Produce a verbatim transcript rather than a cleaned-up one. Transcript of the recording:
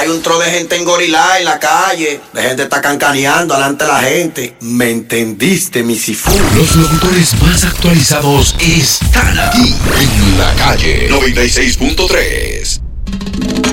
un tro de gente en Gorilá en la calle. La gente está cancaneando delante de la gente. ¿Me entendiste, mi sifú? Los locutores más actualizados están aquí en La Calle noventa y seis punto tres.